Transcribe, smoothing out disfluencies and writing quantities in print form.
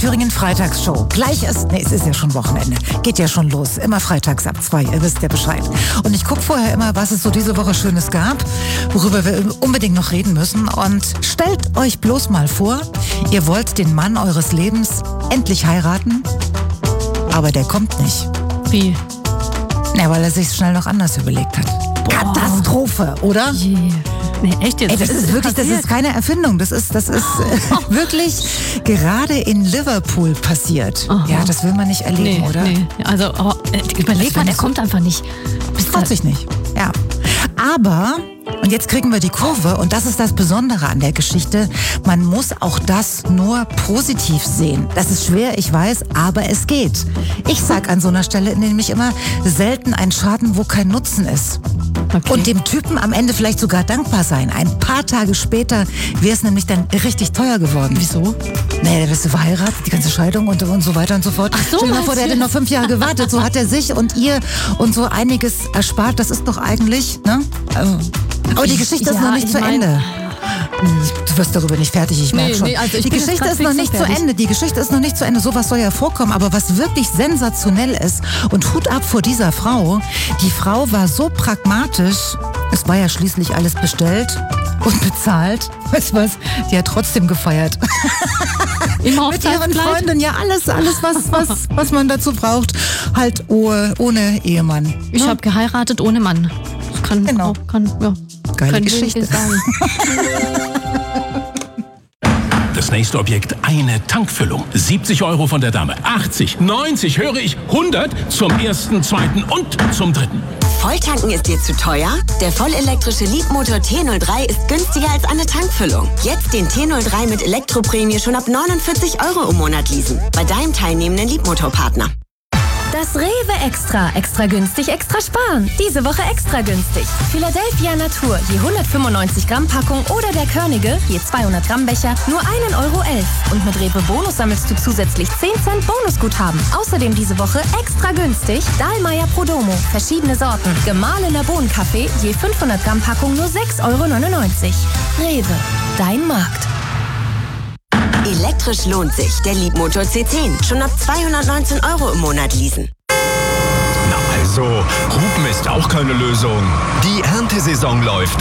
Thüringen Freitagsshow. Es ist ja schon Wochenende. Geht ja schon los. Immer freitags ab 2. Ihr wisst ja Bescheid. Und ich gucke vorher immer, was es so diese Woche Schönes gab, worüber wir unbedingt noch reden müssen. Und stellt euch bloß mal vor, ihr wollt den Mann eures Lebens endlich heiraten, aber der kommt nicht. Wie? Na, weil er sich schnell noch anders überlegt hat. Katastrophe, oder? Je. Nee, echt jetzt? Ey, das ist keine Erfindung. Das ist wirklich gerade in Liverpool passiert. Aha. Ja, das will man nicht erleben, oder? Nee. Also, überleg mal, der kommt einfach nicht. Traut sich nicht. Ja. Aber, und jetzt kriegen wir die Kurve, und das ist das Besondere an der Geschichte, man muss auch das nur positiv sehen. Das ist schwer, ich weiß, aber es geht. Ich sag an so einer Stelle nämlich immer, selten ein Schaden, wo kein Nutzen ist. Okay. Und dem Typen am Ende vielleicht sogar dankbar sein. Ein paar Tage später wäre es nämlich dann richtig teuer geworden. Wieso? Naja, der wirst du verheiratet, die ganze Scheidung und so weiter und so fort. Ach so, Stell dir mal vor, der hätte noch 5 Jahre gewartet. So hat er sich und ihr und so einiges erspart. Das ist doch eigentlich, ne? Aber die Geschichte ist noch nicht zu Ende. Du wirst darüber nicht fertig, ich merke schon. Also die Geschichte ist noch nicht zu Ende. Die Geschichte ist noch nicht zu Ende. Sowas soll ja vorkommen. Aber was wirklich sensationell ist, und Hut ab vor dieser Frau. Die Frau war so pragmatisch. Es war ja schließlich alles bestellt und bezahlt. Weißt du was? Die hat trotzdem gefeiert. Mit ihren Freunden, ja, alles, was man dazu braucht. Halt ohne Ehemann. Ich habe geheiratet ohne Mann. Das kann Genau. auch, Geile Geschichte. Das nächste Objekt, eine Tankfüllung. 70 € von der Dame. 80, 90, höre ich, 100 zum ersten, zweiten und zum dritten. Volltanken ist dir zu teuer? Der vollelektrische Leapmotor T03 ist günstiger als eine Tankfüllung. Jetzt den T03 mit Elektroprämie schon ab 49 € im Monat leasen. Bei deinem teilnehmenden Leapmotor-Partner. Das Rewe Extra. Extra günstig, extra sparen. Diese Woche extra günstig. Philadelphia Natur, je 195 Gramm Packung oder der Körnige, je 200 Gramm Becher, nur 1,11 €. Und mit Rewe Bonus sammelst du zusätzlich 10 Cent Bonusguthaben. Außerdem diese Woche extra günstig Dahlmeier Prodomo. Verschiedene Sorten. Gemahlener Bohnenkaffee, je 500 Gramm Packung nur 6,99 €. Rewe, dein Markt. Elektrisch lohnt sich. Der Leapmotor C10. Schon ab 219 € im Monat leasen. Na also, Hupen ist auch keine Lösung. Die Erntesaison läuft.